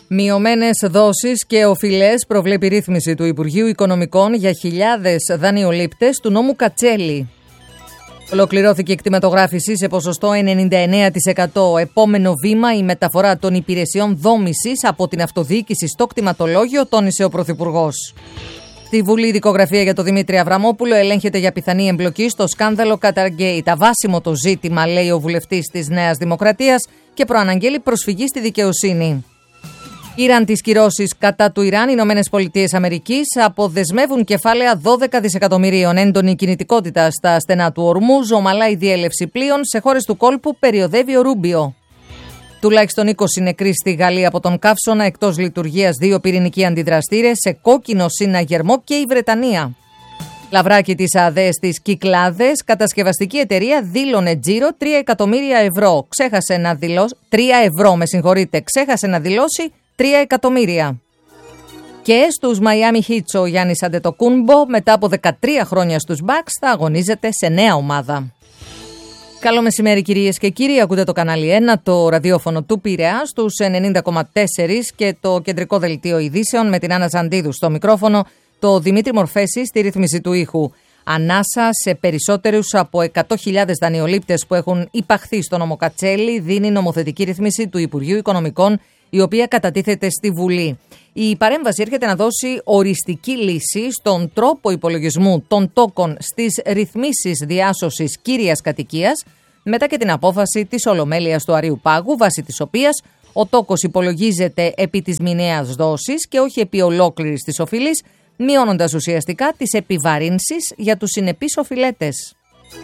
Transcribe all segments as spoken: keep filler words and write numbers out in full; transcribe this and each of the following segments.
Μειωμένες δόσεις και οφειλές προβλέπει ρύθμιση του Υπουργείου Οικονομικών για χιλιάδες δανειολήπτες του νόμου Κατσέλη. Ολοκληρώθηκε η κτηματογράφηση σε ποσοστό ενενήντα εννέα τοις εκατό. Επόμενο βήμα η μεταφορά των υπηρεσιών δόμησης από την αυτοδιοίκηση στο κτηματολόγιο, τόνισε ο Πρωθυπουργός. Στη Βουλή, η δικογραφία για τον Δημήτρη Αβραμόπουλο ελέγχεται για πιθανή εμπλοκή στο σκάνδαλο Qatargate. Αβάσιμο το ζήτημα, λέει ο βουλευτής της Νέας Δημοκρατίας, και προαναγγέλει προσφυγή στη δικαιοσύνη. Ήραν τις κυρώσεις κατά του Ιράν, οι Ηνωμένες Πολιτείες Αμερικής αποδεσμεύουν κεφάλαια δώδεκα δισεκατομμυρίων. Έντονη κινητικότητα στα στενά του Ορμούζ, ομαλά η διέλευση πλοίων σε χώρες του κόλπου, περιοδεύει ο Ρούμπιο. Τουλάχιστον είκοσι νεκροί στη Γαλλία από τον καύσωνα, εκτός λειτουργίας δύο πυρηνικοί αντιδραστήρες, σε κόκκινο συναγερμό και η Βρετανία. Λαβράκι της ΑΔΕ στις Κυκλάδες, κατασκευαστική εταιρεία δήλωνε τζίρο τρία εκατομμύρια ευρώ. Ξέχασε να δηλώσει, τρία ευρώ με συγχωρείτε, ξέχασε να δηλώσει τρία εκατομμύρια. Και στους Miami Heat ο Γιάννης Αντετοκούνμπο, μετά από δεκατρία χρόνια στους Bucks, θα αγωνίζεται σε νέα ομάδα. Καλό μεσημέρι κυρίες και κύριοι, ακούτε το κανάλι ένα, το ραδιόφωνο του Πειραιά στους ενενήντα κόμμα τέσσερα και το κεντρικό δελτίο ειδήσεων με την Άννα Ζαντίδου στο μικρόφωνο, το Δημήτρη Μορφέση στη ρύθμιση του ήχου. Ανάσα σε περισσότερους από εκατό χιλιάδες δανειολήπτες που έχουν υπαχθεί στο νόμο Κατσέλη, δίνει νομοθετική ρύθμιση του Υπουργείου Οικονομικών, η οποία κατατίθεται στη Βουλή. Η παρέμβαση έρχεται να δώσει οριστική λύση στον τρόπο υπολογισμού των τόκων στις ρυθμίσεις διάσωσης κύριας κατοικίας, μετά και την απόφαση της Ολομέλειας του Αρείου Πάγου, βάσει της οποίας ο τόκος υπολογίζεται επί της μηνιαίας δόσης και όχι επί ολόκληρης της οφειλής, μειώνοντας ουσιαστικά τις επιβαρύνσεις για τους συνεπείς οφειλέτες.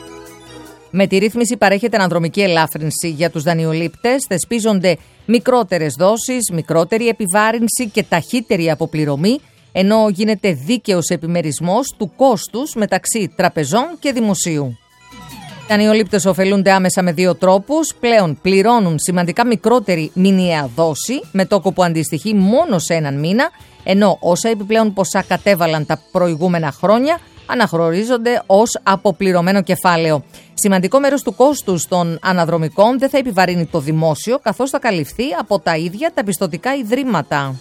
Με τη ρύθμιση παρέχεται αναδρομική ελάφρυνση για τους δανειολήπτες, θεσπίζονται μικρότερες δόσεις, μικρότερη επιβάρυνση και ταχύτερη αποπληρωμή, ενώ γίνεται δίκαιος επιμερισμός του κόστους μεταξύ τραπεζών και δημοσίου. Οι δανειολήπτες ωφελούνται άμεσα με δύο τρόπους. Πλέον πληρώνουν σημαντικά μικρότερη μηνιαία δόση, με τόκο που αντιστοιχεί μόνο σε έναν μήνα, ενώ όσα επιπλέον ποσά κατέβαλαν τα προηγούμενα χρόνια αναχρορίζονται ως αποπληρωμένο κεφάλαιο. Σημαντικό μέρος του κόστους των αναδρομικών δεν θα επιβαρύνει το δημόσιο, καθώς θα καλυφθεί από τα ίδια τα πιστωτικά ιδρύματα.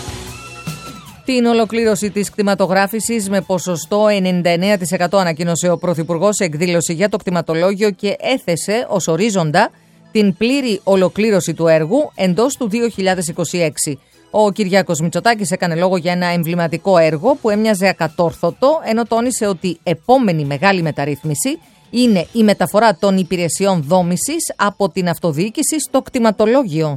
Την ολοκλήρωση της κτηματογράφησης με ποσοστό ενενήντα εννέα τοις εκατό ανακοίνωσε ο Πρωθυπουργός σε εκδήλωση για το κτηματολόγιο και έθεσε ως ορίζοντα την πλήρη ολοκλήρωση του έργου εντός του δύο χιλιάδες είκοσι έξι. Ο Κυριάκος Μητσοτάκης έκανε λόγο για ένα εμβληματικό έργο που έμοιαζε ακατόρθωτο, ενώ τόνισε ότι η επόμενη μεγάλη μεταρρύθμιση είναι η μεταφορά των υπηρεσιών δόμησης από την αυτοδιοίκηση στο κτηματολόγιο.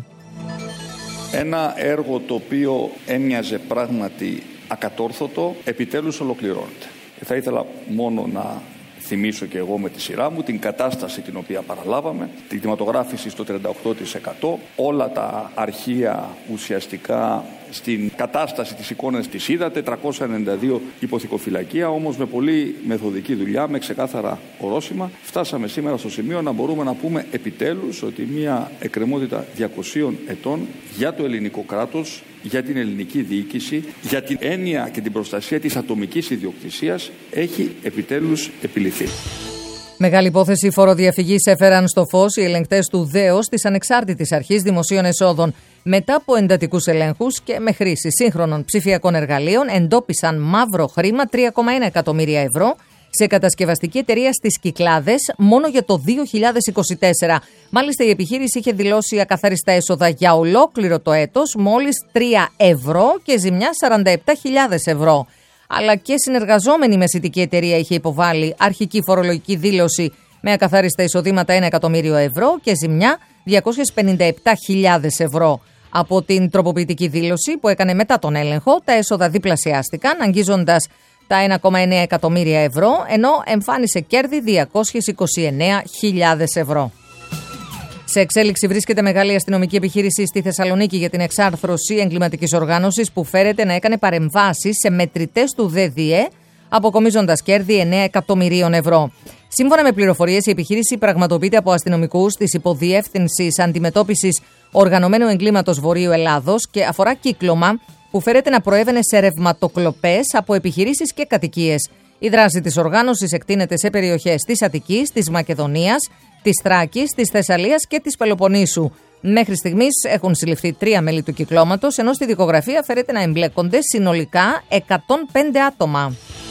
Ένα έργο το οποίο έμοιαζε πράγματι ακατόρθωτο, επιτέλους ολοκληρώνεται. Θα ήθελα μόνο να θυμίσω και εγώ με τη σειρά μου την κατάσταση την οποία παραλάβαμε, την κτηματογράφηση στο τριάντα οκτώ τοις εκατό, όλα τα αρχεία ουσιαστικά στην κατάσταση της εικόνας της είδατε, τριακόσια ενενήντα δύο υποθηκοφυλακία, όμως με πολύ μεθοδική δουλειά, με ξεκάθαρα ορόσημα, φτάσαμε σήμερα στο σημείο να μπορούμε να πούμε επιτέλους ότι μια εκκρεμότητα διακοσίων ετών για το ελληνικό κράτος, για την ελληνική διοίκηση, για την έννοια και την προστασία της ατομικής ιδιοκτησίας έχει επιτέλους επιληθεί. Μεγάλη υπόθεση φοροδιαφυγής έφεραν στο φως οι ελεγκτές του ΔΕΟΣ της Ανεξάρτητης Αρχής Δημοσίων Εσόδων. Μετά από εντατικούς ελέγχους και με χρήση σύγχρονων ψηφιακών εργαλείων, εντόπισαν μαύρο χρήμα τρία κόμμα ένα εκατομμύρια ευρώ σε κατασκευαστική εταιρεία στις Κυκλάδες μόνο για το δύο χιλιάδες είκοσι τέσσερα. Μάλιστα, η επιχείρηση είχε δηλώσει ακαθάριστα έσοδα για ολόκληρο το έτος μόλις τρία ευρώ και ζημιά σαράντα επτά χιλιάδες ευρώ. Αλλά και συνεργαζόμενη μεσητική εταιρεία είχε υποβάλει αρχική φορολογική δήλωση με ακαθάριστα εισοδήματα ένα εκατομμύριο ευρώ και ζημιά διακόσιες πενήντα επτά χιλιάδες ευρώ. Από την τροποποιητική δήλωση που έκανε μετά τον έλεγχο, τα έσοδα διπλασιάστηκαν, αγγίζοντας τα ένα κόμμα εννέα εκατομμύρια ευρώ, ενώ εμφάνισε κέρδη διακόσιες είκοσι εννέα χιλιάδες ευρώ. Σε εξέλιξη βρίσκεται μεγάλη αστυνομική επιχείρηση στη Θεσσαλονίκη για την εξάρθρωση εγκληματικής οργάνωσης που φέρεται να έκανε παρεμβάσεις σε μετρητές του ΔΔΕ, αποκομίζοντας κέρδη εννέα εκατομμυρίων ευρώ. Σύμφωνα με πληροφορίες, η επιχείρηση πραγματοποιείται από αστυνομικούς της Υποδιεύθυνσης Αντιμετώπισης Οργανωμένου Εγκλήματος Βορείου Ελλάδος και αφορά κύκλωμα που φέρεται να προέβαινε σε ρευματοκλοπές από επιχειρήσεις και κατοικίες. Η δράση της οργάνωσης εκτείνεται σε περιοχές της Αττικής, της Μακεδονίας, της Θράκης, της Θεσσαλίας και της Πελοποννήσου. Μέχρι στιγμής έχουν συλληφθεί τρία μέλη του κυκλώματος, ενώ στη δικογραφία φέρεται να εμπλέκονται συνολικά εκατόν πέντε άτομα.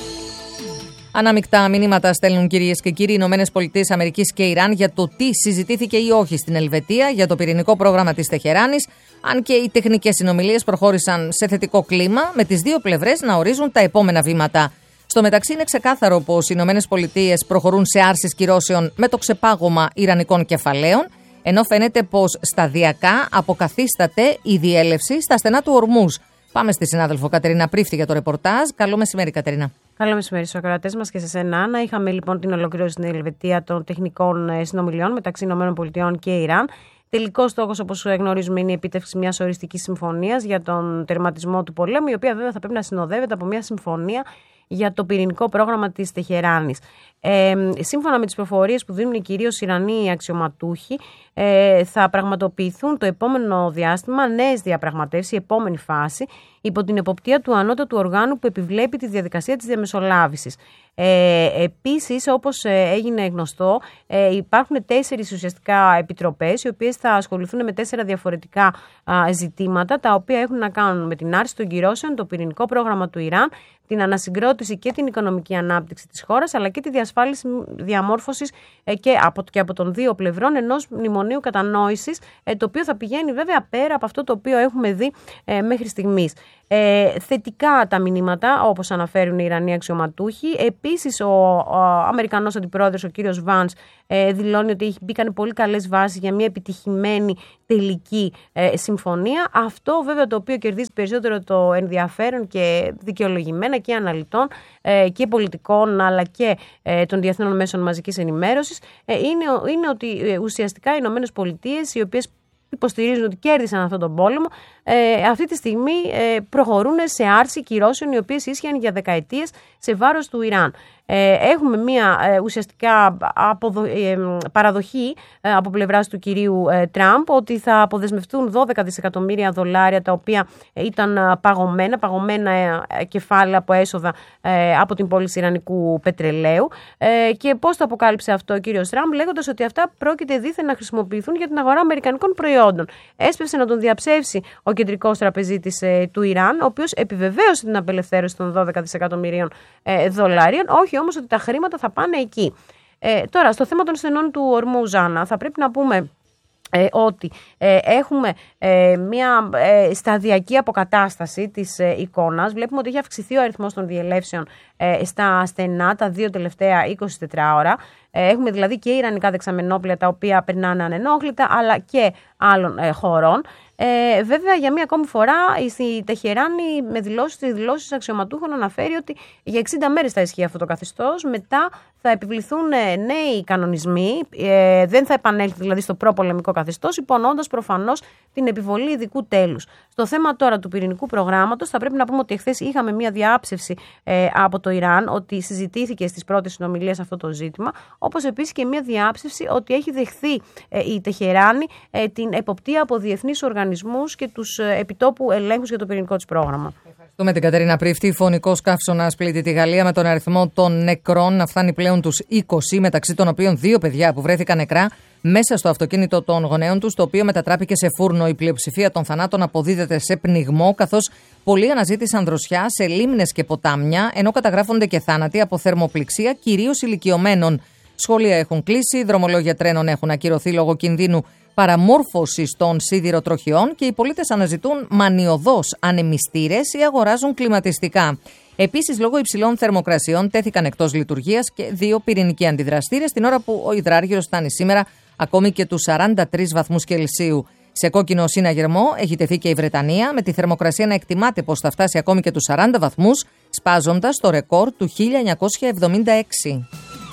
Ανάμεικτα μηνύματα στέλνουν, κυρίες και κύριοι, οι Ηνωμένες Πολιτείες Αμερικής και Ιράν για το τι συζητήθηκε ή όχι στην Ελβετία για το πυρηνικό πρόγραμμα της Τεχεράνης, αν και οι τεχνικές συνομιλίες προχώρησαν σε θετικό κλίμα, με τις δύο πλευρές να ορίζουν τα επόμενα βήματα. Στο μεταξύ, είναι ξεκάθαρο πως οι Ηνωμένες Πολιτείες προχωρούν σε άρσεις κυρώσεων με το ξεπάγωμα ιρανικών κεφαλαίων, ενώ φαίνεται πως σταδιακά αποκαθίσταται η διέλευση στα στενά του Ορμούζ. Πάμε στη συνάδελφο Κατερίνα Πρίφτη για το ρεπορτάζ. Καλό μεσημέρι, Κατερίνα. Καλό μεσημέρι στους ακροατές μας και σε σένα, Άννα. Είχαμε λοιπόν την ολοκλήρωση στην Ελβετία των τεχνικών συνομιλιών μεταξύ ΗΠΑ και Ιράν. Τελικός στόχος, όπως γνωρίζουμε, είναι η επίτευξη μιας οριστικής συμφωνίας για τον τερματισμό του πολέμου, η οποία βέβαια θα πρέπει να συνοδεύεται από μια συμφωνία για το πυρηνικό πρόγραμμα της Τεχεράνης. Ε, σύμφωνα με τις πληροφορίες που δίνουν κυρίως Ιρανοί αξιωματούχοι, ε, θα πραγματοποιηθούν το επόμενο διάστημα νέες διαπραγματεύσεις, η επόμενη φάση, υπό την εποπτεία του ανώτατου οργάνου που επιβλέπει τη διαδικασία της διαμεσολάβησης. Ε, επίσης, όπως έγινε γνωστό, ε, υπάρχουν τέσσερις ουσιαστικά επιτροπές, οι οποίες θα ασχοληθούν με τέσσερα διαφορετικά α, ζητήματα, τα οποία έχουν να κάνουν με την άρση των κυρώσεων, το πυρηνικό πρόγραμμα του Ιράν, την ανασυγκρότηση και την οικονομική ανάπτυξη της χώρας, αλλά και τη διασφάλιση διαμόρφωσης ε, και, από, και από των δύο πλευρών ενός μνημονίου κατανόησης, ε, το οποίο θα πηγαίνει βέβαια πέρα από αυτό το οποίο έχουμε δει ε, μέχρι στιγμής. Ε, θετικά τα μηνύματα, όπως αναφέρουν οι Ιρανοί αξιωματούχοι. Επίσης, ο, ο Αμερικανός αντιπρόεδρος, ο κύριος Βάνς, ε, δηλώνει ότι μπήκαν πολύ καλές βάσεις για μια επιτυχημένη τελική ε, συμφωνία. Αυτό βέβαια το οποίο κερδίζει περισσότερο το ενδιαφέρον και δικαιολογημένα και αναλυτών ε, και πολιτικών, αλλά και ε, των διεθνών μέσων μαζικής ενημέρωσης, ε, είναι, είναι ότι ε, ουσιαστικά οι Ηνωμένες Πολιτείες, οι οποίες υποστηρίζουν ότι κέρδισαν αυτόν τον πόλεμο, ε, αυτή τη στιγμή ε, προχωρούν σε άρση κυρώσεων οι οποίες ίσχυαν για δεκαετίες σε βάρος του Ιράν. Ε, έχουμε μια ε, ουσιαστικά αποδο, ε, παραδοχή ε, από πλευράς του κυρίου ε, Τραμπ ότι θα αποδεσμευτούν δώδεκα δισεκατομμύρια δολάρια τα οποία ήταν παγωμένα, παγωμένα ε, κεφάλαια από έσοδα ε, από την πώληση ιρανικού πετρελαίου. Ε, και πώς το αποκάλυψε αυτό ο κύριος Τραμπ, λέγοντας ότι αυτά πρόκειται δήθεν να χρησιμοποιηθούν για την αγορά αμερικανικών προϊόντων. Έσπευσε να τον διαψεύσει ο κεντρικός τραπεζίτης ε, του Ιράν, ο οποίος επιβεβαίωσε την απελευθέρωση των δώδεκα δισεκατομμυρίων ε, δολαρίων, όχι όμως ότι τα χρήματα θα πάνε εκεί. Ε, τώρα, στο θέμα των στενών του Ορμούζ, Άννα, θα πρέπει να πούμε ε, ότι ε, έχουμε ε, μια ε, σταδιακή αποκατάσταση της ε, εικόνας. Βλέπουμε ότι έχει αυξηθεί ο αριθμός των διελεύσεων ε, στα στενά τα δύο τελευταία εικοσιτέσσερις ώρα. Ε, έχουμε δηλαδή και ιρανικά δεξαμενόπλια τα οποία περνάνε ανενόχλητα, αλλά και άλλων ε, χωρών. Ε, βέβαια, για μία ακόμη φορά η Τεχεράνη με δηλώσεις, δηλώσεις αξιωματούχων αναφέρει ότι για εξήντα μέρες θα ισχύει αυτό το καθεστώς. Μετά θα επιβληθούν νέοι κανονισμοί, ε, δεν θα επανέλθει δηλαδή στο προπολεμικό καθεστώς, υπονοώντας προφανώς την επιβολή ειδικού τέλους. Στο θέμα τώρα του πυρηνικού προγράμματος, θα πρέπει να πούμε ότι εχθές είχαμε μία διάψευση ε, από το Ιράν, ότι συζητήθηκε στις πρώτες συνομιλίες αυτό το ζήτημα, όπως επίσης και μία διάψευση ότι έχει δεχθεί ε, η Τεχεράνη ε, την εποπτεία από διεθνείς οργανισμούς και τους ε, επιτόπου ελέγχους για το πυρηνικό της πρόγραμμα. Ευχαριστούμε την Κατερίνα Πρίφτη. Φωνικός καύσωνας πλήττει τη Γαλλία με τον αριθμό των νεκρών να φτάνει πλέον τους είκοσι, μεταξύ των οποίων δύο παιδιά που βρέθηκαν νεκρά μέσα στο αυτοκίνητο των γονέων τους, το οποίο μετατράπηκε σε φούρνο. Η πλειοψηφία των θανάτων αποδίδεται σε πνιγμό, καθώς πολλοί αναζήτησαν δροσιά σε λίμνες και ποτάμια, ενώ καταγράφονται και θάνατοι από θερμοπληξία, κυρίως ηλικιωμένων. Σχολεία έχουν κλείσει, δρομολόγια τρένων έχουν ακυρωθεί λόγω κινδύνου παραμόρφωσης των σιδηροτροχιών και οι πολίτες αναζητούν μανιωδώς ανεμιστήρες ή αγοράζουν κλιματιστικά. Επίσης, λόγω υψηλών θερμοκρασιών τέθηκαν εκτός λειτουργίας και δύο πυρηνικοί αντιδραστήρες, την ώρα που ο υδράργυρος φτάνει σήμερα ακόμη και τους σαράντα τρεις βαθμούς Κελσίου. Σε κόκκινο συναγερμό έχει τεθεί και η Βρετανία, με τη θερμοκρασία να εκτιμάται πως θα φτάσει ακόμη και τους σαράντα βαθμούς, σπάζοντας το ρεκόρ του χίλια εννιακόσια εβδομήντα έξι.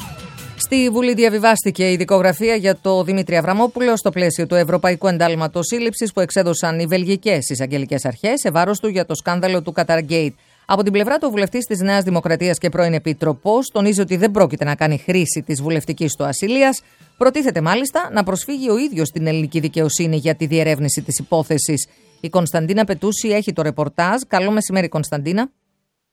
Στη Βουλή διαβιβάστηκε η δικογραφία για το Δημήτρη Αβραμόπουλο στο πλαίσιο του Ευρωπαϊκού Εντάλματος Σύλληψης που εξέδωσαν οι βελγικές εισαγγελικές αρχές σε βάρος του για το σκάνδαλο του Qatargate. Από την πλευρά του, ο βουλευτής της Νέας Δημοκρατίας και πρώην επίτροπος τονίζει ότι δεν πρόκειται να κάνει χρήση της βουλευτικής του ασυλίας. Προτίθεται μάλιστα να προσφύγει ο ίδιος στην ελληνική δικαιοσύνη για τη διερεύνηση της υπόθεσης. Η Κωνσταντίνα Πετούση έχει το ρεπορτάζ. Καλό μεσημέρι, Κωνσταντίνα.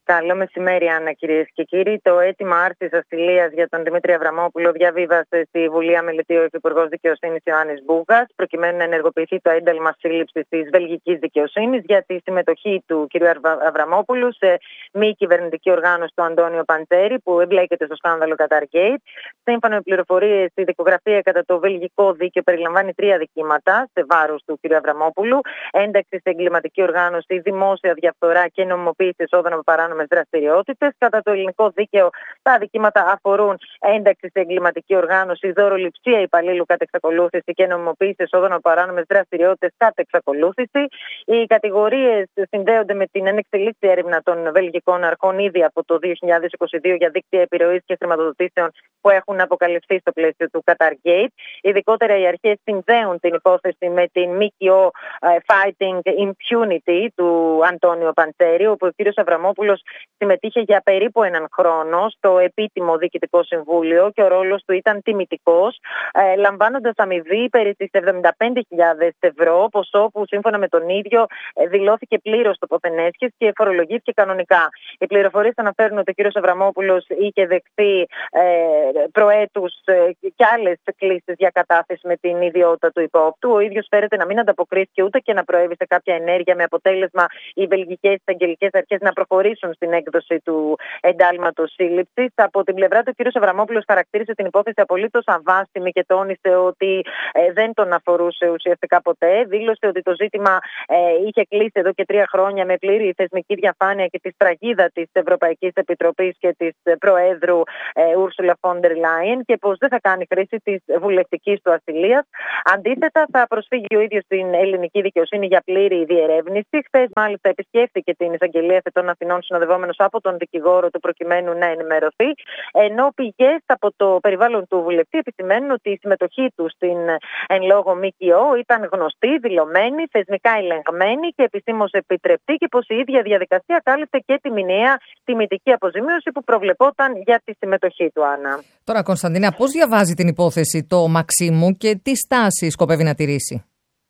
Καλό μεσημέρι, Άννα, κυρίες και κύριοι. Το αίτημα άρσης ασυλίας για τον Δημήτρη Αβραμόπουλο διαβίβασε στη Βουλή αμελητή ο Υφυπουργός Δικαιοσύνης Ιωάννης Μπούγας, προκειμένου να ενεργοποιηθεί το ένταλμα σύλληψης της Βελγικής Δικαιοσύνης για τη συμμετοχή του κ. Αβραμόπουλου σε μη κυβερνητική οργάνωση του Αντώνιο Παντσέρη, που εμπλέκεται στο σκάνδαλο Qatargate. Σύμφωνα με πληροφορίες, η δικογραφία κατά το βελγικό δίκαιο περιλαμβάνει τρία δικήματα σε βάρος του κ. Αβραμόπουλου: ένταξη σε εγκληματική οργάνωση, δημόσια διαφθορά και νομιμοποίηση εσόδων από παράνομες δραστηριότητες. Κατά το ελληνικό δίκαιο, τα αδικήματα αφορούν ένταξη σε εγκληματική οργάνωση, δωροληψία υπαλλήλου κατ' εξακολούθηση και νομιμοποίηση εσόδων από παράνομες δραστηριότητες κατ' εξακολούθηση. Οι κατηγορίες συνδέονται με την ενεξελίξη έρευνα των βελγικών αρχών ήδη από το δύο χιλιάδες είκοσι δύο για δίκτυα επιρροής και χρηματοδοτήσεων που έχουν αποκαλυφθεί στο πλαίσιο του Qatargate. Ειδικότερα, οι αρχές συνδέουν την υπόθεση με την ΜΚΟ Fighting Impunity του Αντώνιο Παντσέρη, όπου ο κ. Αβραμόπουλος συμμετείχε για περίπου έναν χρόνο στο επίτιμο διοικητικό συμβούλιο και ο ρόλος του ήταν τιμητικός, ε, λαμβάνοντας αμοιβή περί τις εβδομήντα πέντε χιλιάδες ευρώ, ποσό που σύμφωνα με τον ίδιο ε, δηλώθηκε πλήρως στο ποθενέσχες και φορολογήθηκε κανονικά. Οι πληροφορίες αναφέρουν ότι ο κ. Αβραμόπουλος είχε δεχθεί ε, προέτους ε, και άλλες κλήσεις για κατάθεση με την ιδιότητα του υπόπτου. Ο ίδιος φέρεται να μην ανταποκρίθηκε ούτε και να προέβη σε κάποια ενέργεια, με αποτέλεσμα οι βελγικές εισαγγελικές αρχές να προχωρήσουν στην έκδοση του εντάλματος σύλληψης. Από την πλευρά του, ο κ. Αβραμόπουλος χαρακτήρισε την υπόθεση απολύτως αβάσιμη και τόνισε ότι ε, δεν τον αφορούσε ουσιαστικά ποτέ. Δήλωσε ότι το ζήτημα ε, είχε κλείσει εδώ και τρία χρόνια με πλήρη θεσμική διαφάνεια και τη σφραγίδα της Ευρωπαϊκής Επιτροπής και της Προέδρου ε, Ούρσουλα φον ντερ Λάιεν και πως δεν θα κάνει χρήση της βουλευτικής του ασυλίας. Αντίθετα, θα προσφύγει ο ίδιος στην ελληνική δικαιοσύνη για πλήρη διερεύνηση. Χθες, μάλιστα, επισκέφθηκε την εισαγγελία Φετών Αθηνών συνοδευόμενος από τον δικηγόρο του προκειμένου να ενημερωθεί, ενώ πηγές από το περιβάλλον του βουλευτή επισημαίνουν ότι η συμμετοχή του στην εν λόγω ΜΚΟ ήταν γνωστή, δηλωμένη, θεσμικά ελεγχμένη και επισήμως επιτρεπτή και πως η ίδια διαδικασία κάλυπτε και τη μηνιαία τιμητική αποζημίωση που προβλεπόταν για τη συμμετοχή του, Άννα. Τώρα, Κωνσταντίνα, πώς διαβάζει την υπόθεση το Μαξίμου και τι στάση σκοπεύει να τηρήσει?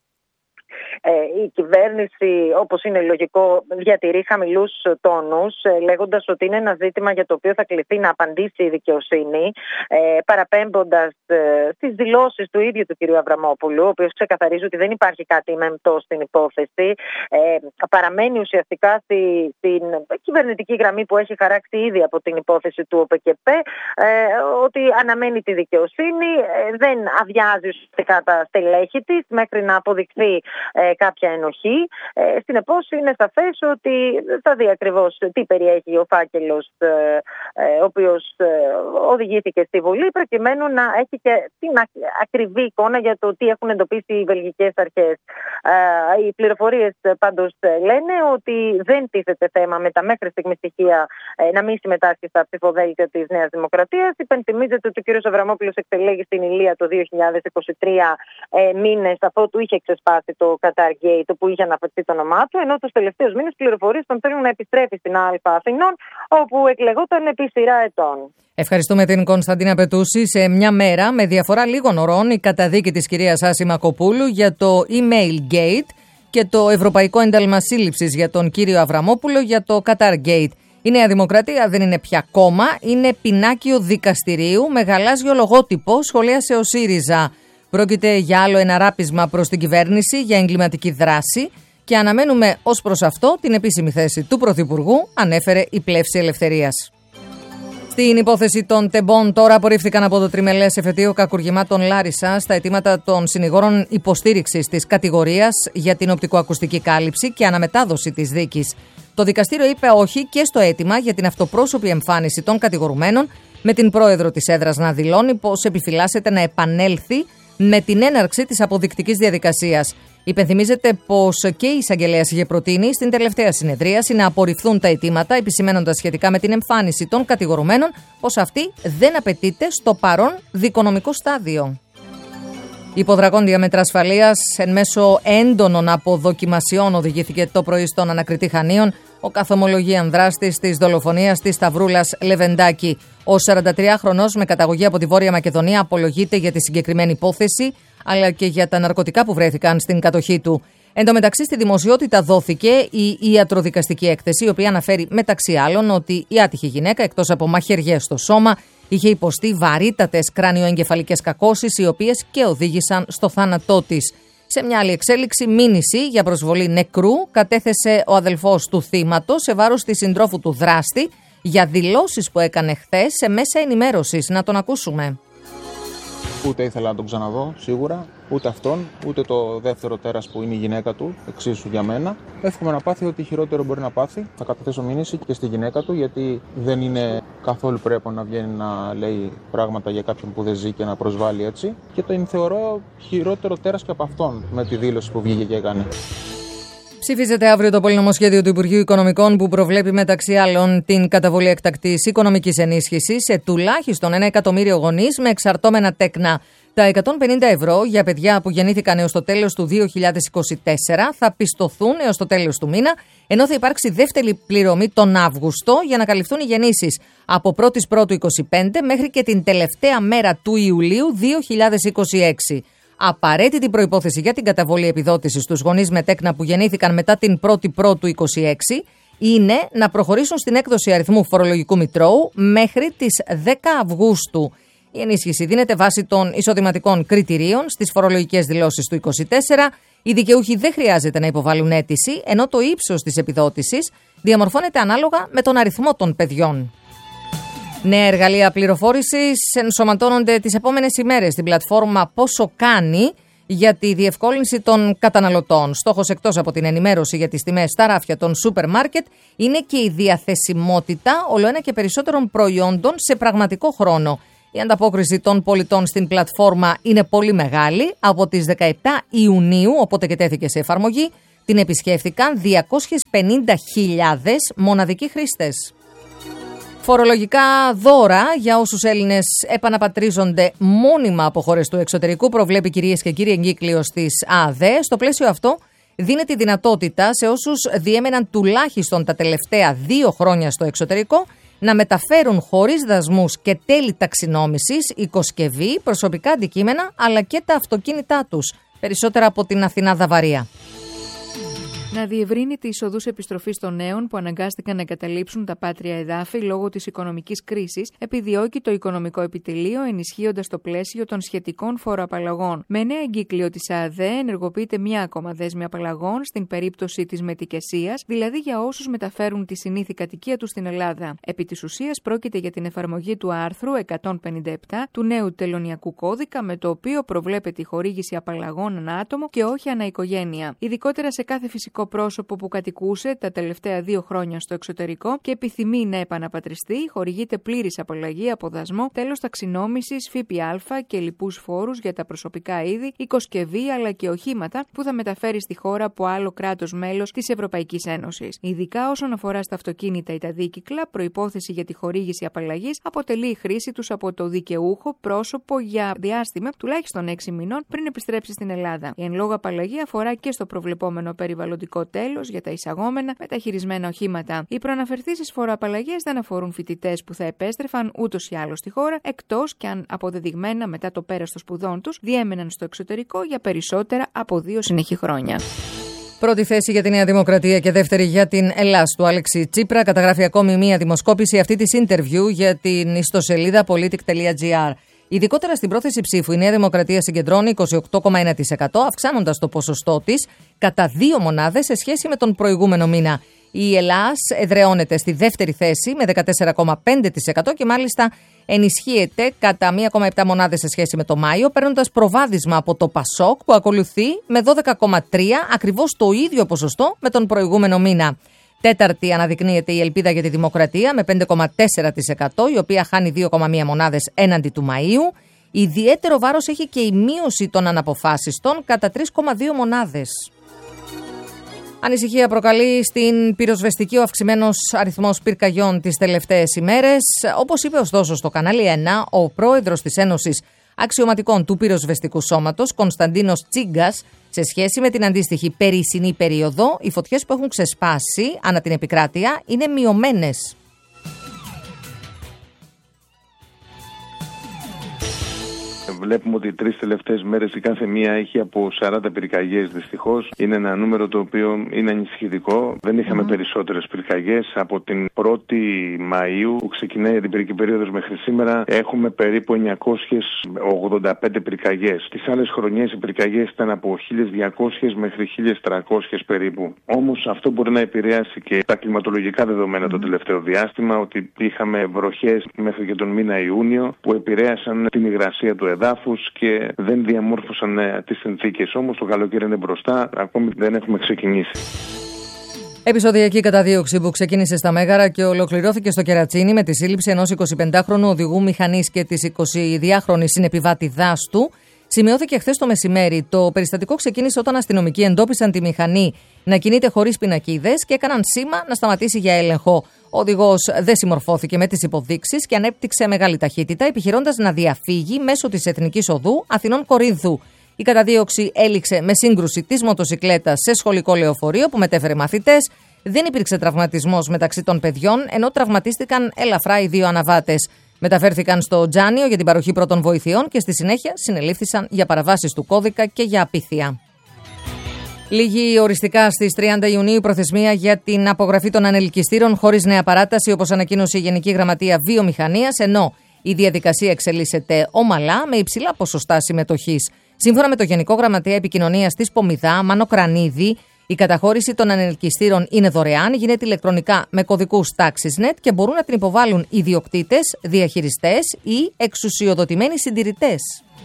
Η κυβέρνηση, όπως είναι λογικό, διατηρεί χαμηλούς τόνους, λέγοντας ότι είναι ένα ζήτημα για το οποίο θα κληθεί να απαντήσει η δικαιοσύνη, παραπέμποντας στις δηλώσεις του ίδιου του κ. Αβραμόπουλου, ο οποίος ξεκαθαρίζει ότι δεν υπάρχει κάτι μεμπτό στην υπόθεση. Παραμένει ουσιαστικά στην κυβερνητική γραμμή που έχει χαράξει ήδη από την υπόθεση του ΟΠΕΚΕΠΕ, ότι αναμένει τη δικαιοσύνη, δεν αδειάζει ουσιαστικά τα στελέχη της μέχρι να αποδειχθεί κάποια ενοχή. Ε, Συνεπώς, είναι σαφές ότι θα δει ακριβώς τι περιέχει ο φάκελος ε, ε, ο οποίος ε, οδηγήθηκε στη Βουλή, προκειμένου να έχει και την ακριβή εικόνα για το τι έχουν εντοπίσει οι βελγικές αρχές. Ε, οι πληροφορίες πάντως λένε ότι δεν τίθεται θέμα με τα μέχρι στιγμή στοιχεία ε, να μην συμμετάσχει στα ψηφοδέλτια της Νέας Δημοκρατίας. Υπενθυμίζεται ότι ο κ. Αβραμόπουλος εξελέγει στην Ηλία το δύο χιλιάδες είκοσι τρία ε, μήνες αφότου είχε ξεσπάσει το Qatargate, που είχε αναφερθεί το όνομά του, ενώ τους τελευταίους μήνες πληροφορίες τον θέλουν να επιστρέφει στην Α Αθηνών, όπου εκλεγόταν επί σειρά ετών. Ευχαριστούμε την Κωνσταντίνα Πετούση. Σε μια μέρα, με διαφορά λίγων ωρών, η καταδίκη της κυρίας Άση Μακοπούλου για το Email Gate και το Ευρωπαϊκό Ένταλμα Σύλληψης για τον κύριο Αβραμόπουλο για το Qatargate. Η Νέα Δημοκρατία δεν είναι πια κόμμα, είναι πινάκιο δικαστηρίου με γαλάζιο λογότυπο, σχολίασε ο ΣΥΡΙΖΑ. Πρόκειται για άλλο ένα ράπισμα προς την κυβέρνηση για εγκληματική δράση και αναμένουμε ως προς αυτό την επίσημη θέση του Πρωθυπουργού, ανέφερε η Πλεύση Ελευθερίας. Στην υπόθεση των τεμπών, τώρα απορρίφθηκαν από το τριμελές εφετείο κακουργημάτων Λάρισα στα αιτήματα των συνηγόρων υποστήριξης της κατηγορίας για την οπτικοακουστική κάλυψη και αναμετάδοση της δίκης. Το δικαστήριο είπε όχι και στο αίτημα για την αυτοπρόσωπη εμφάνιση των κατηγορουμένων, με την πρόεδρο της έδρας να δηλώνει πως επιφυλάσσεται να επανέλθει με την έναρξη της αποδεικτικής διαδικασίας. Υπενθυμίζεται πως και η εισαγγελέας είχε προτείνει στην τελευταία συνεδρίαση να απορριφθούν τα αιτήματα, επισημένοντας σχετικά με την εμφάνιση των κατηγορουμένων πως αυτή δεν απαιτείται στο παρόν δικονομικό στάδιο. Υποδρακόντια μέτρα ασφαλείας εν μέσω έντονων αποδοκιμασιών οδηγήθηκε το πρωί στον ανακριτή Χανίων ο καθομολογίαν δράστης της δολοφονίας της Σταυρούλας Λεβεντάκη. Ο σαραντατριάχρονος με καταγωγή από τη Βόρεια Μακεδονία απολογείται για τη συγκεκριμένη υπόθεση, αλλά και για τα ναρκωτικά που βρέθηκαν στην κατοχή του. Εν τω μεταξύ, στη δημοσιότητα δόθηκε η ιατροδικαστική έκθεση, η οποία αναφέρει μεταξύ άλλων ότι η άτυχη γυναίκα, εκτός από μαχαιριές στο σώμα, είχε υποστεί βαρύτατες κρανιοεγκεφαλικές κακώσεις, οι οποίες και οδήγησαν στο θάνατό της. Σε μια άλλη εξέλιξη, μήνυση για προσβολή νεκρού κατέθεσε ο αδελφός του θύματος σε βάρος της συντρόφου του δράστη για δηλώσεις που έκανε χθες σε μέσα ενημέρωσης. Να τον ακούσουμε. Ούτε ήθελα να τον ξαναδώ, σίγουρα, ούτε αυτόν, ούτε το δεύτερο τέρας που είναι η γυναίκα του, εξίσου για μένα. Εύχομαι να πάθει ό,τι χειρότερο μπορεί να πάθει. Θα καταθέσω μήνυση και στη γυναίκα του, γιατί δεν είναι καθόλου πρέπει να βγαίνει να λέει πράγματα για κάποιον που δεν ζει και να προσβάλλει έτσι. Και τον θεωρώ χειρότερο τέρας και από αυτόν, με τη δήλωση που βγήκε και έκανε. Ψηφίζεται αύριο το πολυνομοσχέδιο του Υπουργείου Οικονομικών που προβλέπει μεταξύ άλλων την καταβολή εκτακτής οικονομικής ενίσχυσης σε τουλάχιστον ένα εκατομμύριο γονείς με εξαρτώμενα τέκνα. Τα εκατόν πενήντα ευρώ για παιδιά που γεννήθηκαν έως το τέλος του δύο χιλιάδες είκοσι τέσσερα θα πιστωθούν έως το τέλος του μήνα, ενώ θα υπάρξει δεύτερη πληρωμή τον Αύγουστο για να καλυφθούν οι γεννήσεις από πρώτη Πρώτου είκοσι πέντε μέχρι και την τελευταία μέρα του Ιουλίου δύο χιλιάδες είκοσι έξι. Απαραίτητη προϋπόθεση για την καταβολή επιδότησης στους γονείς με τέκνα που γεννήθηκαν μετά την πρώτη Πρώτου είκοσι έξι είναι να προχωρήσουν στην έκδοση αριθμού φορολογικού μητρώου μέχρι τις δέκα Αυγούστου. Η ενίσχυση δίνεται βάσει των εισοδηματικών κριτηρίων στις φορολογικές δηλώσεις του είκοσι τέσσερα. Οι δικαιούχοι δεν χρειάζεται να υποβάλουν αίτηση, ενώ το ύψος της επιδότησης διαμορφώνεται ανάλογα με τον αριθμό των παιδιών. Νέα εργαλεία πληροφόρησης ενσωματώνονται τις επόμενες ημέρες στην πλατφόρμα Πόσο Κάνει για τη διευκόλυνση των καταναλωτών. Στόχος, εκτός από την ενημέρωση για τις τιμές στα ράφια των σούπερ μάρκετ, είναι και η διαθεσιμότητα ολοένα και περισσότερων προϊόντων σε πραγματικό χρόνο. Η ανταπόκριση των πολιτών στην πλατφόρμα είναι πολύ μεγάλη. Από τις δεκαεπτά Ιουνίου, οπότε και τέθηκε σε εφαρμογή, την επισκέφθηκαν διακόσιες πενήντα χιλιάδες μοναδικοί χρήστες. Φορολογικά δώρα για όσους Έλληνες επαναπατρίζονται μόνιμα από χώρες του εξωτερικού, προβλέπει, κυρίες και κύριοι, εγκύκλειος της ΑΔΕ. Στο πλαίσιο αυτό δίνεται η δυνατότητα σε όσους διέμεναν τουλάχιστον τα τελευταία δύο χρόνια στο εξωτερικό να μεταφέρουν χωρίς δασμούς και τέλη ταξινόμησης, οικοσκευή, προσωπικά αντικείμενα αλλά και τα αυτοκίνητά τους, περισσότερα από την Αθηνά Δαβαρία. Να διευρύνει τις οδούς επιστροφής των νέων που αναγκάστηκαν να εγκαταλείψουν τα πάτρια εδάφη λόγω της οικονομικής κρίσης, επιδιώκει το Οικονομικό Επιτελείο, ενισχύοντας το πλαίσιο των σχετικών φοροαπαλλαγών. Με νέα εγκύκλιο της ΑΔΕ ενεργοποιείται μία ακόμα δέσμη απαλλαγών στην περίπτωση της μετικεσίας, δηλαδή για όσους μεταφέρουν τη συνήθη κατοικία τους στην Ελλάδα. Επί της ουσίας πρόκειται για την εφαρμογή του άρθρου εκατόν πενήντα επτά του νέου τελωνειακού κώδικα, με το οποίο προβλέπεται η χορήγηση απαλλαγών ανά άτομο και όχι ανά οικογένεια. Ειδικότερα σε κάθε φυσικό πρόσωπο που κατοικούσε τα τελευταία δύο χρόνια στο εξωτερικό και επιθυμεί να επαναπατριστεί, χορηγείται πλήρης απαλλαγή από δασμό, τέλος ταξινόμησης, ΦΠΑ και λοιπούς φόρους για τα προσωπικά είδη, οικοσκευή αλλά και οχήματα που θα μεταφέρει στη χώρα από άλλο κράτος μέλος της Ευρωπαϊκής Ένωσης. Ειδικά όσον αφορά στα αυτοκίνητα ή τα δίκυκλα, προϋπόθεση για τη χορήγηση απαλλαγής αποτελεί η χρήση τους από το δικαιούχο πρόσωπο για διάστημα τουλάχιστον έξι μηνών πριν επιστρέψει στην Ελλάδα. Η εν λόγω απαλλαγή αφορά και στο προβλεπόμενο περιβαλλοντικό τέλος για τα εισαγόμενα μεταχειρισμένα οχήματα. Οι προαναφερθήσεις φοροαπαλλαγές δεν αφορούν φοιτητές που θα επέστρεφαν ούτως ή άλλως στη χώρα, εκτός και αν αποδεδειγμένα μετά το πέρας των σπουδών τους διέμεναν στο εξωτερικό για περισσότερα από δύο συνεχή χρόνια. Πρώτη θέση για τη Νέα Δημοκρατία και δεύτερη για την Ελλάς του Αλέξη Τσίπρα καταγράφει ακόμη μία δημοσκόπηση αυτή της interview για την ιστοσελίδα politic.gr. Ειδικότερα στην πρόθεση ψήφου, η Νέα Δημοκρατία συγκεντρώνει είκοσι οκτώ κόμμα ένα τοις εκατό, αυξάνοντας το ποσοστό της κατά δύο μονάδες σε σχέση με τον προηγούμενο μήνα. Η Ελλάς εδραιώνεται στη δεύτερη θέση με δεκατέσσερα κόμμα πέντε τοις εκατό και μάλιστα ενισχύεται κατά μία κόμμα επτά μονάδες σε σχέση με το Μάιο, παίρνοντας προβάδισμα από το Πασόκ που ακολουθεί με δώδεκα κόμμα τρία τοις εκατό, ακριβώς το ίδιο ποσοστό με τον προηγούμενο μήνα. Τέταρτη αναδεικνύεται η Ελπίδα για τη Δημοκρατία με πέντε κόμμα τέσσερα τοις εκατό, η οποία χάνει δύο κόμμα μία μονάδες έναντι του Μαΐου. Ιδιαίτερο βάρος έχει και η μείωση των αναποφάσιστων κατά τρία κόμμα δύο μονάδες. Ανησυχία προκαλεί στην πυροσβεστική ο αυξημένος αριθμός πυρκαγιών τις τελευταίες ημέρες. Όπως είπε ωστόσο στο κανάλι ένα, ο πρόεδρος της Ένωσης Αξιωματικών του Πυροσβεστικού Σώματος, Κωνσταντίνος Τσίγκας, σε σχέση με την αντίστοιχη περσινή περίοδο, οι φωτιές που έχουν ξεσπάσει ανά την επικράτεια είναι μειωμένες. Βλέπουμε ότι οι τρεις τελευταίες μέρες η κάθε μία έχει από σαράντα πυρκαγιές δυστυχώς. Είναι ένα νούμερο το οποίο είναι ανησυχητικό. Δεν είχαμε mm. περισσότερες πυρκαγιές. Από την πρώτη Μαΐου που ξεκινάει την πυρική περίοδος μέχρι σήμερα έχουμε περίπου εννιακόσιες ογδόντα πέντε πυρκαγιές. Τις άλλες χρονιές οι πυρκαγιές ήταν από χίλιες διακόσιες μέχρι χίλιες τριακόσιες περίπου. Όμως αυτό μπορεί να επηρεάσει και τα κλιματολογικά δεδομένα mm. το τελευταίο διάστημα, ότι είχαμε βροχές μέχρι και τον μήνα Ιούνιο που επηρέασαν την υγρασία του εδάφους και δεν διαμόρφωσαν τις συνθήκες. Όμως το καλοκαίρι είναι μπροστά, ακόμη δεν έχουμε ξεκινήσει. Επεισοδιακή καταδίωξη που ξεκίνησε στα Μέγαρα και ολοκληρώθηκε στο Κερατσίνι με τη σύλληψη ενός εικοσιπεντάχρονου οδηγού μηχανής και της εικοσιδυάχρονης συνεπιβάτη δάστου σημειώθηκε χθες το μεσημέρι. Το περιστατικό ξεκίνησε όταν αστυνομικοί εντόπισαν τη μηχανή να κινείται χωρίς πινακίδες και έκαναν σήμα να σταματήσει για έλεγχο. Ο οδηγός δεν συμμορφώθηκε με τις υποδείξεις και ανέπτυξε μεγάλη ταχύτητα, επιχειρώντας να διαφύγει μέσω της Εθνικής Οδού Αθηνών-Κορίνθου. Η καταδίωξη έληξε με σύγκρουση της μοτοσικλέτας σε σχολικό λεωφορείο που μετέφερε μαθητές. Δεν υπήρξε τραυματισμός μεταξύ των παιδιών, ενώ τραυματίστηκαν ελαφρά οι δύο αναβάτες. Μεταφέρθηκαν στο Τζάνιο για την παροχή πρώτων βοηθειών και στη συνέχεια συνελήφθησαν για παραβάσεις του κώδικα και για απίθεια. Λίγη οριστικά στις τριάντα Ιουνίου η προθεσμία για την απογραφή των ανελκυστήρων χωρίς νέα παράταση, όπως ανακοίνωσε η Γενική Γραμματεία Βιομηχανίας, ενώ η διαδικασία εξελίσσεται ομαλά με υψηλά ποσοστά συμμετοχής. Σύμφωνα με το Γενικό Γραμματέα Επικοινωνίας της Πομιδά, Μάνο Κρανίδη, η καταχώρηση των ανελκυστήρων είναι δωρεάν, γίνεται ηλεκτρονικά με κωδικούς TaxisNet και μπορούν να την υποβάλουν ιδιοκτήτες, διαχειριστές ή εξουσιοδοτημένοι συντηρητές.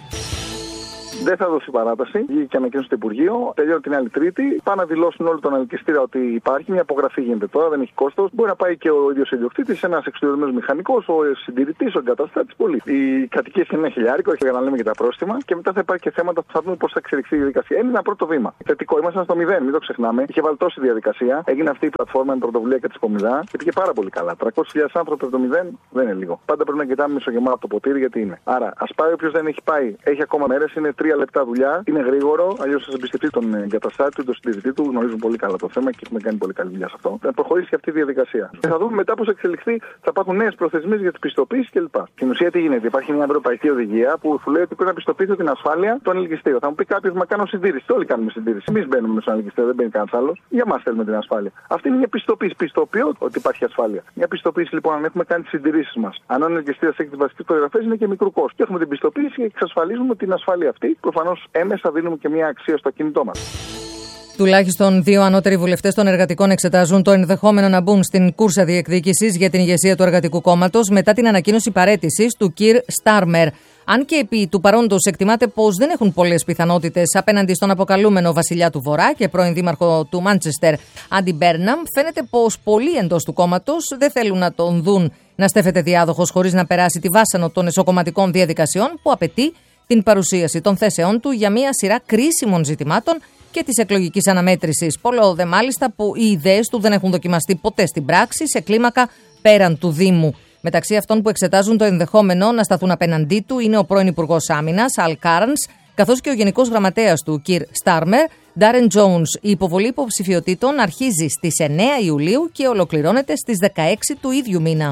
Δεν θα δώσει παράταση. Βγήκε και ανακοίνωση στο Υπουργείο. Τελειώνει την άλλη Τρίτη. Πάνε να δηλώσουν όλοι τον ανελκυστήρα ότι υπάρχει. Μια απογραφή γίνεται τώρα, δεν έχει κόστος. Μπορεί να πάει και ο ίδιος ιδιοκτήτης, ένας εξουσιοδοτημένος μηχανικός, ο συντηρητής, ο εγκαταστάτης. Πολύ. Η κατοικία είναι ένα χιλιάρικο, έχει να λέμε και τα πρόστιμα. Και μετά θα υπάρχει και θέματα που θα δούμε πώς θα εξελιχθεί η διαδικασία. Είναι ένα πρώτο βήμα. Θετικό. Ήμασταν στο μηδέν, μην το ξεχνάμε. Είχε βαλτώσει η διαδικασία. Έγινε αυτή η πλατφόρμα με πρωτοβουλία και τη Πομιδά και πήγε πάρα πολύ καλά. τριακόσιες χιλιάδες άνθρωποι από το μηδέν δεν είναι λίγο. Πάντα πρέπει να κοιτάμε μισογεμάτο το ποτήρι γιατί είναι. Άρα, α πάει όποιος δεν έχει πάει, έχει ακόμα μέρες, είναι τρία λεπτά δουλειά, είναι γρήγορο, αλλιώς θα εμπιστευτεί τον εγκαταστάτη του, τον συντηρητή του, γνωρίζουν πολύ καλά το θέμα και έχουμε κάνει πολύ καλή δουλειά σε αυτό. Θα προχωρήσει αυτή η διαδικασία. Και θα δούμε μετά πώς θα εξελιχθεί, θα υπάρχουν νέες προθεσμίες για τις πιστοποίησεις κλπ. Στην ουσία τι γίνεται, υπάρχει μια ευρωπαϊκή οδηγία που σου λέει ότι πρέπει να πιστοποιήσω την ασφάλεια του ανελκυστήριου. Θα μου πει κάποιος να κάνω συντήρηση. Όλοι κάνουμε συντήρηση. Εμείς μπαίνουμε στον ανελκυστήριο, δεν μπαίνει κανένας άλλος. Για μας θέλουμε την ασφάλεια. Αυτή είναι μια πιστοποίηση. Πιστοποιώ ότι υπάρχει ασφάλεια. Μια πιστοποίηση λοιπόν, αν έχουμε κάνει τις συντηρήσεις μας. Αν ο ανελκυστήριος έχει τις βασικές προδιαγραφές, είναι και μικρού κόστου. Και έχουμε την πιστοποίηση και εξασφαλίζουμε την ασφάλεια αυτή. Προφανώς έμεσα δίνουμε και μια αξία στο κινητό μας. Τουλάχιστον δύο ανώτεροι βουλευτές των εργατικών εξετάζουν το ενδεχόμενο να μπουν στην κούρσα διεκδίκησης για την ηγεσία του Εργατικού Κόμματος μετά την ανακοίνωση παραίτησης του Κιρ Στάρμερ. Αν και επί του παρόντος εκτιμάται πως δεν έχουν πολλές πιθανότητες απέναντι στον αποκαλούμενο Βασιλιά του Βορρά και πρώην δήμαρχο του Μάντσεστερ, Άντι Μπέρναμ, φαίνεται πως πολλοί εντός του κόμματος δεν θέλουν να τον δουν να στέφεται διάδοχος χωρίς να περάσει τη βάσανο των εσωκομματικών διαδικασιών που απαιτεί την παρουσίαση των θέσεών του για μια σειρά κρίσιμων ζητημάτων και της εκλογικής αναμέτρησης. Πολλό δε μάλιστα που οι ιδέες του δεν έχουν δοκιμαστεί ποτέ στην πράξη σε κλίμακα πέραν του Δήμου. Μεταξύ αυτών που εξετάζουν το ενδεχόμενο να σταθούν απέναντί του είναι ο πρώην Υπουργός Άμυνας, Αλ Κάρνς, καθώς και ο Γενικός Γραμματέας του, Κιρ Στάρμερ, Ντάρεν Τζόουνς. Η υποβολή υποψηφιωτήτων αρχίζει στις εννέα Ιουλίου και ολοκληρώνεται στις δεκαέξι του ίδιου μήνα.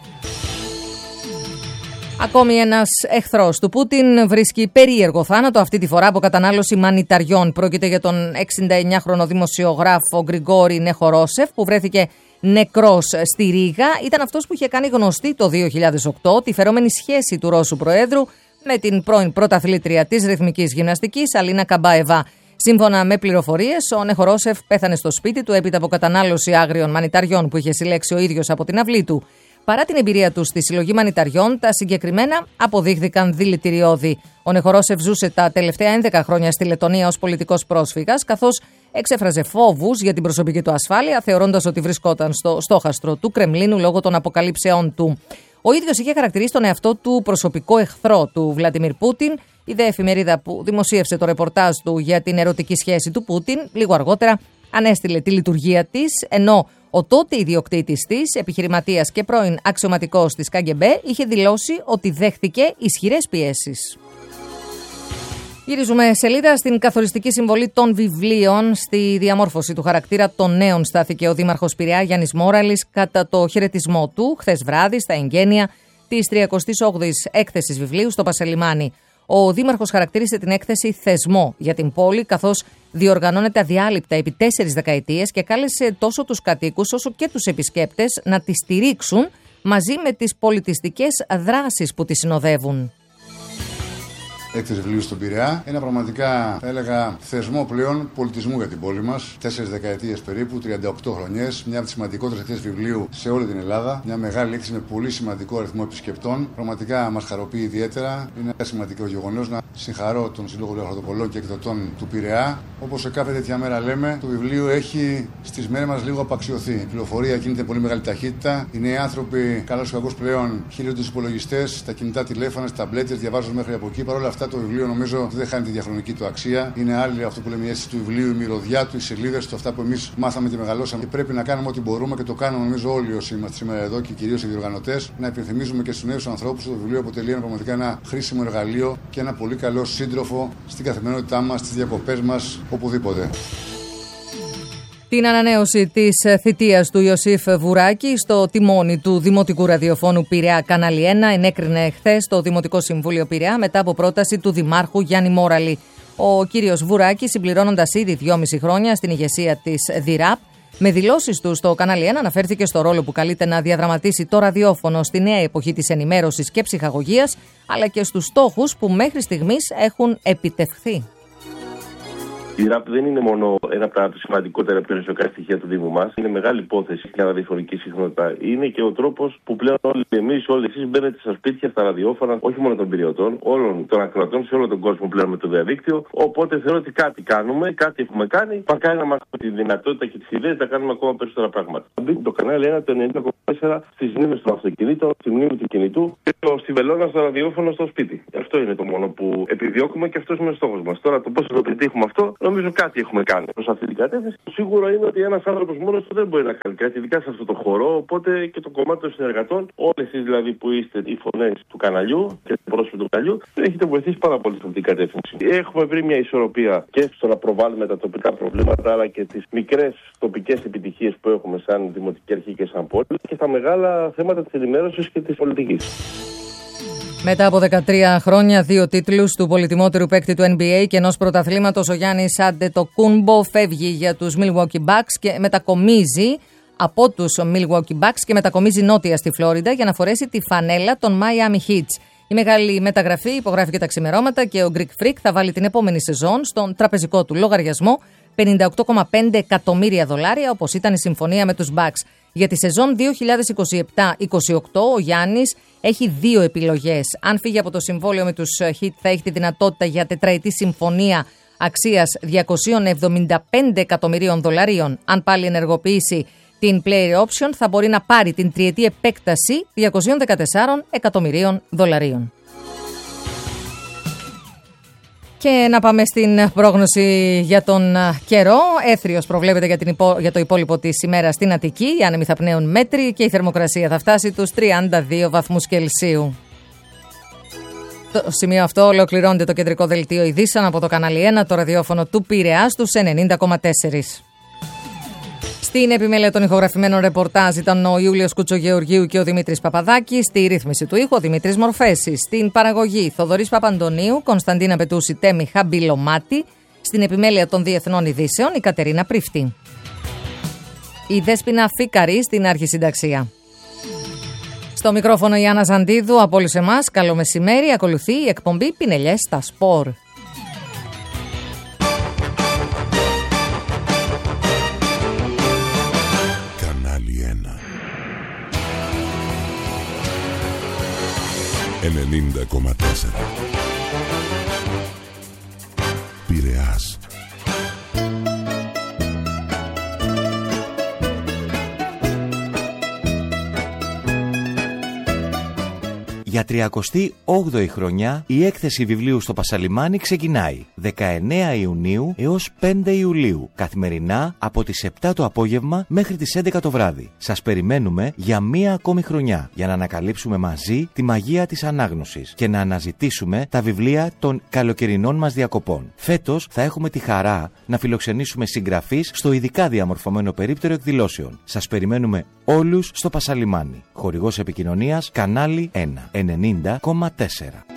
Ακόμη ένας εχθρός του Πούτιν βρίσκει περίεργο θάνατο, αυτή τη φορά από κατανάλωση μανιταριών. Πρόκειται για τον εξηνταεννιάχρονο δημοσιογράφο Γκριγκόρι Νεχορόσεφ που βρέθηκε νεκρός στη Ρήγα. Ήταν αυτός που είχε κάνει γνωστή το δύο χιλιάδες οκτώ τη φερόμενη σχέση του Ρώσου Προέδρου με την πρώην πρωταθλήτρια της ρυθμικής γυμναστικής Αλίνα Καμπάεβα. Σύμφωνα με πληροφορίες, ο Νεχορόσεφ πέθανε στο σπίτι του έπειτα από κατανάλωση άγριων μανιταριών που είχε συλλέξει ο ίδιος από την αυλή του. Παρά την εμπειρία του στη συλλογή μανιταριών, τα συγκεκριμένα αποδείχθηκαν δηλητηριώδη. Ο Νεχορόσεφ ζούσε τα τελευταία έντεκα χρόνια στη Λετονία ως πολιτικός πρόσφυγας, καθώς εξέφραζε φόβους για την προσωπική του ασφάλεια, θεωρώντας ότι βρισκόταν στο στόχαστρο του Κρεμλίνου λόγω των αποκαλύψεών του. Ο ίδιος είχε χαρακτηρίσει τον εαυτό του προσωπικό εχθρό του Βλαντιμίρ Πούτιν. Η δε εφημερίδα που δημοσίευσε το ρεπορτάζ του για την ερωτική σχέση του Πούτιν, λίγο αργότερα ανέστειλε τη λειτουργία της, ενώ ο τότε ιδιοκτήτης της, επιχειρηματίας και πρώην αξιωματικός της ΚΑΓΚΕΜΠΕ, είχε δηλώσει ότι δέχθηκε ισχυρές πιέσεις. Γυρίζουμε σελίδα. Στην καθοριστική συμβολή των βιβλίων στη διαμόρφωση του χαρακτήρα των νέων στάθηκε ο Δήμαρχος Πειραιά Γιάννης Μόραλης κατά το χαιρετισμό του χθες βράδυ στα εγγένεια της τριακοστής όγδοης έκθεσης βιβλίου στο Πασελιμάνι. Ο Δήμαρχος χαρακτήρισε την έκθεση θεσμό για την πόλη, καθώς διοργανώνεται αδιάλειπτα επί τέσσερις δεκαετίες και κάλεσε τόσο τους κατοίκους όσο και τους επισκέπτες να τη στηρίξουν μαζί με τις πολιτιστικές δράσεις που τη συνοδεύουν. Έκθεση βιβλίου στον Πειραιά. Ένα πραγματικά, θα έλεγα, θεσμό πλέον πολιτισμού για την πόλη μας. Τέσσερις δεκαετίες περίπου, τριάντα οκτώ χρονιές. Μια από τις σημαντικότερες εκθέσεις βιβλίου σε όλη την Ελλάδα. Μια μεγάλη έκθεση με πολύ σημαντικό αριθμό επισκεπτών. Πραγματικά μας χαροποιεί ιδιαίτερα. Είναι ένα σημαντικό γεγονός. Να συγχαρώ τον Σύλλογο Λεωχαρτοπολών και εκδοτών του Πειραιά. Όπως σε κάθε τέτοια μέρα λέμε, το βιβλίο έχει στις μέρες μας λίγο απαξιωθεί. Η πληροφορία κινείται πολύ μεγάλη ταχύτητα. Οι νέοι άνθρωποι, καλώς ή κακώς πλέον, χειρίζονται τους υπολογιστές, τα κινητά τηλέφωνα, τις ταμπλέτες, διαβάζουν μέχρι από εκεί. Παρ' όλα αυτά, το βιβλίο νομίζω δεν χάνει τη διαχρονική του αξία. Είναι άλλη αυτό που λέμε η αίσθηση του βιβλίου, η μυρωδιά του, οι σελίδες του, αυτά που εμείς μάθαμε και μεγαλώσαμε. Και πρέπει να κάνουμε ό,τι μπορούμε και το κάνουμε νομίζω όλοι όσοι είμαστε σήμερα εδώ και κυρίως οι διοργανωτές. Να υπενθυμίζουμε και στους νέους ανθρώπους ότι το βιβλίο αποτελεί ένα, πραγματικά ένα χρήσιμο εργαλείο και ένα πολύ καλό σύντροφο στην καθημερινότητά μας, στις διακοπές μας, οπουδήποτε. Την ανανέωση της θητείας του Ιωσήφ Βουράκη στο τιμόνι του Δημοτικού Ραδιοφώνου Πειραιά Κανάλι ένα ενέκρινε χθες το Δημοτικό Συμβούλιο Πειραιά μετά από πρόταση του Δημάρχου Γιάννη Μόραλη. Ο κύριος Βουράκης, συμπληρώνοντας ήδη δυόμιση χρόνια στην ηγεσία της ΔΙΡΑΠ, με δηλώσεις του στο Κανάλι ένα αναφέρθηκε στο ρόλο που καλείται να διαδραματίσει το ραδιόφωνο στη νέα εποχή της ενημέρωσης και ψυχαγωγίας, αλλά και στους στόχους που μέχρι στιγμής έχουν επιτευχθεί. Η ΡΑΠ δεν είναι μόνο ένα από τα σημαντικότερα περιουσιακά στοιχεία του Δήμου μας. Είναι μεγάλη υπόθεση για ραδιοφωνική συχνότητα. Είναι και ο τρόπος που πλέον όλοι εμείς, όλοι εσείς μπαίνετε στα σπίτια, στα ραδιόφωνα, όχι μόνο των πειριωτών, όλων των ακροατών σε όλο τον κόσμο πλέον με το διαδίκτυο. Οπότε θεωρώ ότι κάτι κάνουμε, κάτι έχουμε κάνει. Πακάει να μας τη δυνατότητα και τις ιδέες να κάνουμε ακόμα περισσότερα πράγματα. Το κανάλι ένα, το ενενήντα κόμμα τέσσερα στις μνήμες των αυτοκινήτων, στη μνήμη του κινητού και το στη βελόνα στο ραδιόφωνο στο σπίτι. Αυτό είναι το μόνο που επιδιώκουμε και αυτό είναι ο στόχος μας. Τώρα το πώς θα το πετύχουμε αυτό. Νομίζω κάτι έχουμε κάνει προς αυτή την κατεύθυνση. Σίγουρο είναι ότι ένας άνθρωπος μόνος του δεν μπορεί να κάνει κάτι, ειδικά σε αυτό το χώρο. Οπότε και το κομμάτι των συνεργατών, όλες εσείς δηλαδή που είστε οι φωνές του καναλιού και το πρόσωπο του καναλιού, έχετε βοηθήσει πάρα πολύ σε αυτή την κατεύθυνση. Έχουμε βρει μια ισορροπία και στο να προβάλλουμε τα τοπικά προβλήματα, αλλά και τις μικρές τοπικές επιτυχίες που έχουμε σαν δημοτική αρχή και σαν πόλη και στα μεγάλα θέματα της ενημέρωσης και της πολιτικής. Μετά από δεκατρία χρόνια, δύο τίτλους του πολυτιμότερου παίκτη του N B A και ενός πρωταθλήματος, ο Γιάννης Αντετοκούνμπο φεύγει για τους Milwaukee Bucks και μετακομίζει από τους Milwaukee Bucks και μετακομίζει νότια στη Φλόριντα για να φορέσει τη φανέλα των Miami Heat. Η μεγάλη μεταγραφή υπογράφηκε τα ξημερώματα και ο Greek Freak θα βάλει την επόμενη σεζόν στον τραπεζικό του λογαριασμό πενήντα οκτώ κόμμα πέντε εκατομμύρια δολάρια, όπως ήταν η συμφωνία με τους Bucks. Για τη σεζόν δύο χιλιάδες είκοσι επτά είκοσι οκτώ ο Γιάννης έχει δύο επιλογές. Αν φύγει από το συμβόλαιο με τους Heat θα έχει τη δυνατότητα για τετραετή συμφωνία αξίας διακόσια εβδομήντα πέντε εκατομμυρίων δολαρίων. Αν πάλι ενεργοποιήσει την player option θα μπορεί να πάρει την τριετή επέκταση διακόσια δεκατέσσερα εκατομμυρίων δολαρίων. Και να πάμε στην πρόγνωση για τον καιρό. Έθριος προβλέπεται για, την υπό... για το υπόλοιπο της ημέρας στην Αττική. Οι άνεμοι θα πνέουν μέτρη και η θερμοκρασία θα φτάσει τους τριάντα δύο βαθμούς Κελσίου. Στο σημείο αυτό ολοκληρώνεται το κεντρικό δελτίο ειδήσεων από το Κανάλι ένα, το ραδιόφωνο του Πειραιά στους ενενήντα κόμμα τέσσερα. Στην επιμέλεια των ηχογραφημένων ρεπορτάζ ήταν ο Ιούλιος Κουτσογεωργίου και ο Δημήτρης Παπαδάκης. Στη ρύθμιση του ήχου ο Δημήτρης Μορφέσης. Στην παραγωγή Θοδωρής Παπαντονίου, Κωνσταντίνα Πετούση, Τέμι Χαμπιλομάτη. Στην επιμέλεια των διεθνών ειδήσεων η Κατερίνα Πρίφτη. Η Δέσποινα Φίκαρη στην αρχισυνταξία. Στο μικρόφωνο η Άννα Ζαντίδου. Από όλους εμάς, καλό μεσημέρι. Ακολουθεί η εκπομπή Πινελιές στα Σπορ. ενενήντα κόμμα τέσσερα Πειραιάς. Για τριακοστή όγδοη χρονιά η έκθεση βιβλίου στο Πασαλιμάνι ξεκινάει δεκαεννέα Ιουνίου έως πέντε Ιουλίου, καθημερινά από τις επτά το απόγευμα μέχρι τις έντεκα το βράδυ. Σας περιμένουμε για μία ακόμη χρονιά για να ανακαλύψουμε μαζί τη μαγεία της ανάγνωσης και να αναζητήσουμε τα βιβλία των καλοκαιρινών μας διακοπών. Φέτος θα έχουμε τη χαρά να φιλοξενήσουμε συγγραφείς στο ειδικά διαμορφωμένο περίπτερο εκδηλώσεων. Σας περιμένουμε όλους στο Πασαλιμάνι. Χορηγός επικοινωνίας Κανάλι ένα ενενήντα κόμμα τέσσερα.